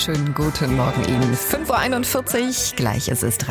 wunderschönen guten Morgen Ihnen. 5:41 Uhr, gleich ist es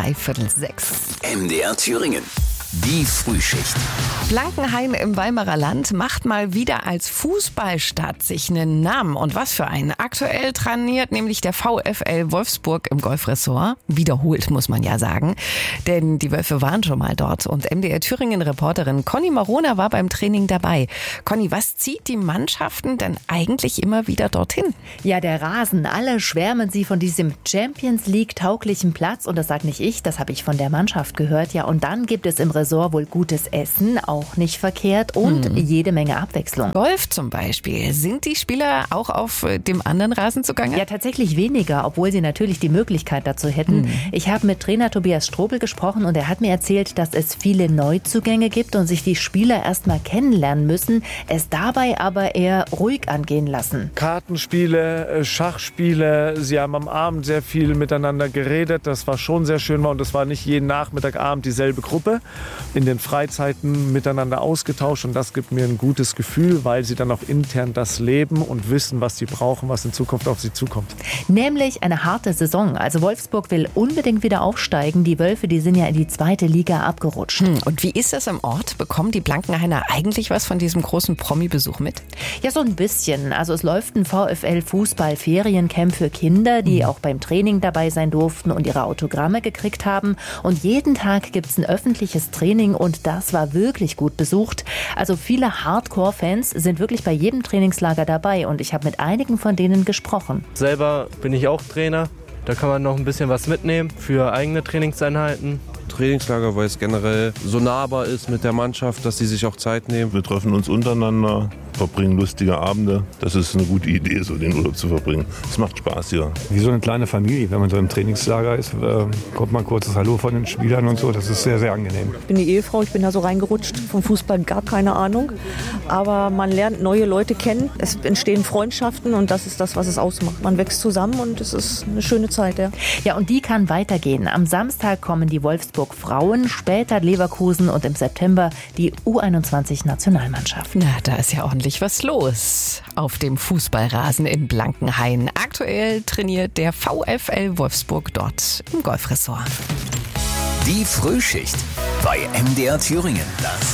5:45. MDR Thüringen. Die Frühschicht. Blankenhain im Weimarer Land macht mal wieder als Fußballstadt sich einen Namen. Und was für einen. Aktuell trainiert nämlich der VfL Wolfsburg im Golfressort. Wiederholt, muss man ja sagen. Denn die Wölfe waren schon mal dort. Und MDR Thüringen-Reporterin Conny Marona war beim Training dabei. Conny, was zieht die Mannschaften denn eigentlich immer wieder dorthin? Ja, der Rasen. Alle schwärmen sie von diesem Champions League-tauglichen Platz. Und das sage nicht ich, das habe ich von der Mannschaft gehört. Ja, und dann gibt es im Resort wohl gutes Essen, auch nicht verkehrt, und jede Menge Abwechslung. Golf zum Beispiel. Sind die Spieler auch auf dem anderen Rasen zugange? Ja, tatsächlich weniger, obwohl sie natürlich die Möglichkeit dazu hätten. Ich habe mit Trainer Tobias Strobel gesprochen und er hat mir erzählt, dass es viele Neuzugänge gibt und sich die Spieler erst mal kennenlernen müssen, es dabei aber eher ruhig angehen lassen. Kartenspiele, Schachspiele, sie haben am Abend sehr viel miteinander geredet, das war schon sehr schön und es war nicht jeden Nachmittagabend dieselbe Gruppe. In den Freizeiten miteinander ausgetauscht und das gibt mir ein gutes Gefühl, weil sie dann auch intern das leben und wissen, was sie brauchen, was in Zukunft auf sie zukommt. Nämlich eine harte Saison. Also Wolfsburg will unbedingt wieder aufsteigen. Die Wölfe, die sind ja in die 2. Liga abgerutscht. Und wie ist das im Ort? Bekommen die Blankenhainer eigentlich was von diesem großen Promi-Besuch mit? Ja, so ein bisschen. Also es läuft ein VfL-Fußball-Feriencamp für Kinder, die auch beim Training dabei sein durften und ihre Autogramme gekriegt haben. Und jeden Tag gibt es ein öffentliches Training und das war wirklich gut besucht. Also viele Hardcore-Fans sind wirklich bei jedem Trainingslager dabei und ich habe mit einigen von denen gesprochen. Selber bin ich auch Trainer. Da kann man noch ein bisschen was mitnehmen für eigene Trainingseinheiten. Trainingslager, weil es generell so nahbar ist mit der Mannschaft, dass sie sich auch Zeit nehmen. Wir treffen uns untereinander, verbringen lustige Abende. Das ist eine gute Idee, so den Urlaub zu verbringen. Es macht Spaß hier. Wie so eine kleine Familie, wenn man so im Trainingslager ist, kommt man kurzes Hallo von den Spielern und so. Das ist sehr, sehr angenehm. Ich bin die Ehefrau, ich bin da so reingerutscht. Vom Fußball gar keine Ahnung. Aber man lernt neue Leute kennen. Es entstehen Freundschaften und das ist das, was es ausmacht. Man wächst zusammen und es ist eine schöne Zeit. Ja, und die kann weitergehen. Am Samstag kommen die Wolfsburg Frauen, später Leverkusen und im September die U21-Nationalmannschaft. Na, da ist ja ordentlich was los auf dem Fußballrasen in Blankenhain. Aktuell trainiert der VfL Wolfsburg dort im Golfressort. Die Frühschicht bei MDR Thüringen. Das